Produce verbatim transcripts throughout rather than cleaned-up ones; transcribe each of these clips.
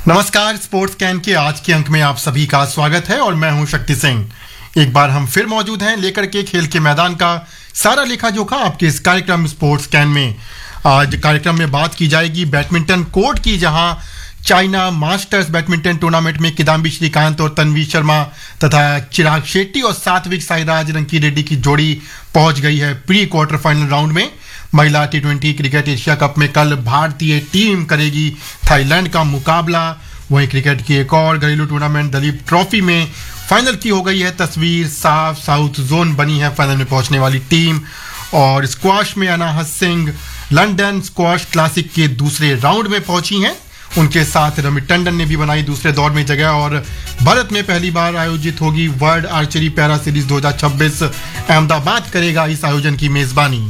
नमस्कार, sports can के आज के अंक में आप सभी का स्वागत है और मैं हूं शक्ति सिंह। एक बार हम फिर मौजूद हैं लेकर के खेल के मैदान का सारा लेखा जोखा आपके इस कार्यक्रम स्पोर्ट्स कैन में। आज कार्यक्रम में बात की जाएगी बैडमिंटन कोर्ट की, जहां चाइना मास्टर्स बैडमिंटन टूर्नामेंट में किदाम्बी श्रीकांत और तन्वी शर्मा तथा चिराग शेट्टी और सात्विक साईराज रंकी रेड्डी की जोड़ी पहुंच गई है प्री क्वार्टर फाइनल राउंड में। महिला T twenty cricket Asia cup में कल भारतीय टीम करेगी थाईलैंड का मुकाबला। वहीं क्रिकेट की एक और घरेलू टूर्नामेंट दलीप ट्रॉफी में फाइनल की हो गई है तस्वीर साफ, साउथ जोन बनी है फाइनल में पहुंचने वाली टीम। और स्क्वाश में अनाहत सिंह लंदन स्क्वाश क्लासिक के दूसरे राउंड में पहुंची हैं। उनके साथ रवि टंडन ने भी बनाई दूसरे दौर में जगह। और भारत में पहली बार आयोजित होगी वर्ल्ड आर्चरी पैरा सीरीज दो हज़ार छब्बीस, अहमदाबाद करेगा इस आयोजन की मेजबानी।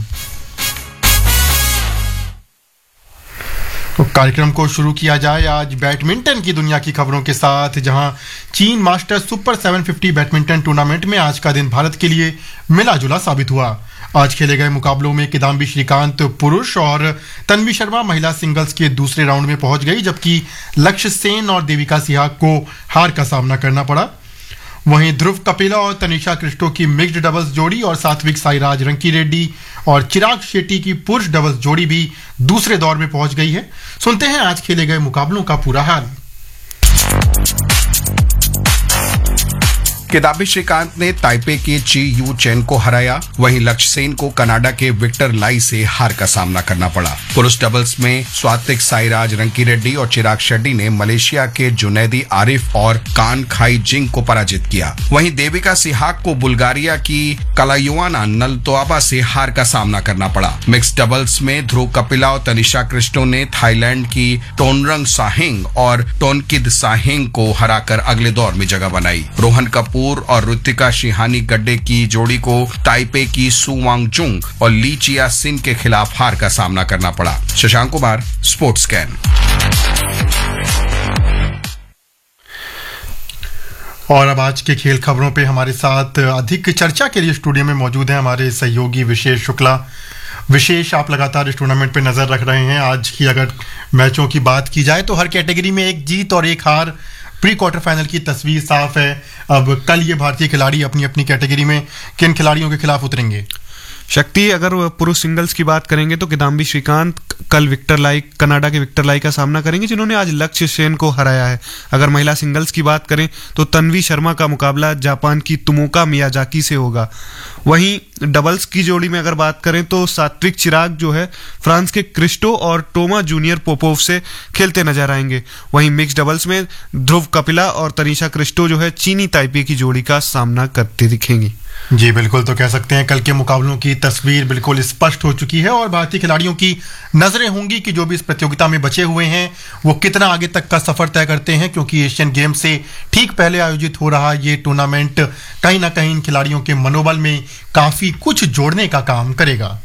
तो कार्यक्रम को शुरू किया जाए आज बैडमिंटन की दुनिया की खबरों के साथ, जहां चीन मास्टर्स सुपर सात सौ पचास बैडमिंटन टूर्नामेंट में आज का दिन भारत के लिए मिला जुला साबित हुआ। आज खेले गए मुकाबलों में किदाम्बी श्रीकांत पुरुष और तन्वी शर्मा महिला सिंगल्स के दूसरे राउंड में पहुंच गई, जबकि लक्ष्य सेन और देविका सिहाग को हार का सामना करना पड़ा। वहीं ध्रुव कपिला और तनिषा क्रिस्टो की मिक्स्ड डबल्स जोड़ी और सात्विक साईराज रंकी रेड्डी और चिराग शेट्टी की पुरुष डबल्स जोड़ी भी दूसरे दौर में पहुंच गई है। सुनते हैं आज खेले गए मुकाबलों का पूरा हाल। किदाम्बी श्रीकांत ने ताइपे के ची यू चेन को हराया। वहीं लक्ष्य सेन को कनाडा के विक्टर लाई से हार का सामना करना पड़ा। पुरुष डबल्स में सात्विक साईराज रंकी रेड्डी और चिराग शेट्टी ने मलेशिया के जुनैदी आरिफ और कान खाई जिंग को पराजित किया। वहीं देविका सिहाग को बुल्गारिया की कलायुआना नलतोआबा से हार का सामना करना पड़ा। मिक्स डबल्स में ध्रुव कपिला और तनिषा क्रिस्टो ने थाईलैंड की टोनरंग साहिंग और टोनकिद साहिंग को हराकर अगले दौर में जगह बनाई। रोहन कपूर और ऋतिका शिहानी गड्डे की जोड़ी को ताइपे की सु वांगजुंग और ली चिया सिन के खिलाफ हार का सामना करना पड़ा। Shashank Kumar, sports can. और अब आज के खेल खबरों पे हमारे साथ अधिक चर्चा के लिए स्टूडियो में मौजूद हैं हमारे सहयोगी विशेष शुक्ला। विशेष, आप लगातार इस टूर्नामेंट पे नजर रख रहे हैं। आज की अगर मैचों की बात की जाए तो हर कैटेगरी में एक जीत और एक हार, प्री क्वार्टर फाइनल की तस्वीर साफ है। अब कल ये भारतीय खिलाड़ी अपनी अपनी कैटेगरी में किन खिलाड़ियों के खिलाफ उतरेंगे? शक्ति, अगर पुरुष सिंगल्स की बात करेंगे तो किदाम्बी श्रीकांत कल विक्टर लाई कनाडा के विक्टर लाई का सामना करेंगे, जिन्होंने आज लक्ष्य सेन को हराया है। अगर महिला सिंगल्स की बात करें तो तन्वी शर्मा का मुकाबला जापान की तुमोका मियाजाकी से होगा। वहीं डबल्स की जोड़ी में अगर बात करें तो सात्विक चिराग जो है फ्रांस के क्रिस्टो और टोमा जूनियर पोपोव से खेलते नजर आएंगे। वहीं मिक्स डबल्स में ध्रुव कपिला और तनिषा क्रिस्टो जो है चीनी ताइपे की जोड़ी का सामना करते दिखेंगी। जी बिल्कुल, तो कह सकते हैं कल के मुकाबलों की तस्वीर बिल्कुल स्पष्ट हो चुकी है और भारतीय खिलाड़ियों की नजरें होंगी कि जो भी इस प्रतियोगिता में बचे हुए हैं वो कितना आगे तक का सफर तय करते हैं, क्योंकि एशियन गेम्स से ठीक पहले आयोजित हो रहा ये टूर्नामेंट कहीं ना कहीं इन खिलाड़ियों के मनोबल में काफी कुछ जोड़ने का काम करेगा।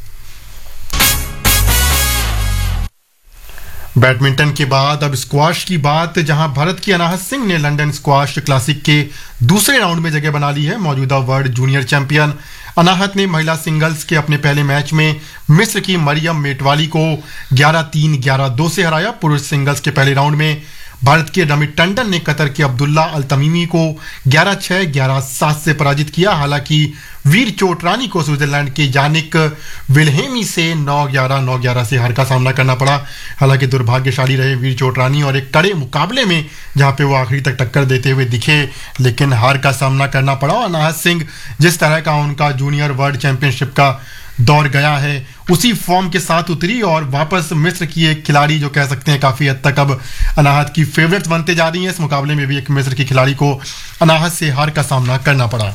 बैडमिंटन के बाद अब स्क्वाश की बात, जहां भारत की अनाहत सिंह ने लंदन स्क्वाश क्लासिक के दूसरे राउंड में जगह बना ली है। मौजूदा वर्ल्ड जूनियर चैंपियन अनाहत ने महिला सिंगल्स के अपने पहले मैच में मिस्र की मरियम मेटवाली को ग्यारह तीन ग्यारह दो से हराया। पुरुष सिंगल्स के पहले राउंड में भारत के रवि टंडन ने कतर के अब्दुल्ला अल तमीमी को ग्यारह छह ग्यारह सात से पराजित किया। हालांकि वीर चोटरानी को स्विट्जरलैंड के यानिक विल्हेमी से नौ ग्यारह नौ ग्यारह से हार का सामना करना पड़ा। हालांकि दुर्भाग्यशाली रहे वीर चोटरानी और एक कड़े मुकाबले में जहां पे वो आखिरी तक टक्कर देते हुए दिखे, लेकिन हार का सामना करना पड़ा। और अनाहत सिंह जिस तरह का उनका जूनियर वर्ल्ड चैंपियनशिप का दौर गया है उसी फॉर्म के साथ उतरी और वापस मिस्र की एक खिलाड़ी जो कह सकते हैं काफी हद तक अब अनाहत की फेवरेट बनते जा रही है। इस मुकाबले में भी एक मिस्र की खिलाड़ी को अनाहत से हार का सामना करना पड़ा।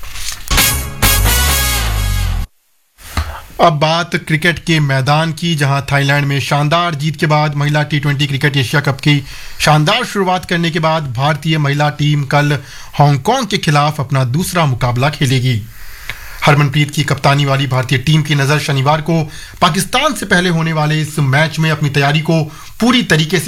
अब बात क्रिकेट के मैदान की, जहां थाईलैंड में शानदार जीत के बाद महिला T twenty cricket Asia cup की शानदार शुरुआत करने के बाद भारतीय महिला टीम कल हांगकांग के खिलाफ अपना दूसरा मुकाबला खेलेगी। हरमनप्रीत की कप्तानी वाली भारतीय टीम की नजर शनिवार को पाकिस्तान से पहले होने वाले इस मैच में अपनी तैयारी को पूरी तरीके से